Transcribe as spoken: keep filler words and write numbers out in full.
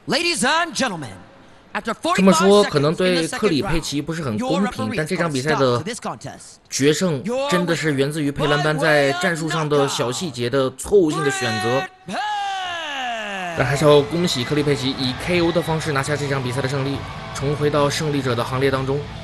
Ladies and gentlemen, after 这么 forty-five 说可 seconds 能 in the 对克 second 里佩 round, 奇不是很 your 公平， referee 但 has 这 put 场 a 比赛 stop 的 to this contest. 决胜 Your 真的是 winner 源自于佩兰班 by 在 way 战 of 术上的小 knockout, 细节的错误性的选择。 Britt 但还是要恭喜克里佩奇以 K O 的方式拿下这场比赛的胜利，重回到胜利者的行列当中。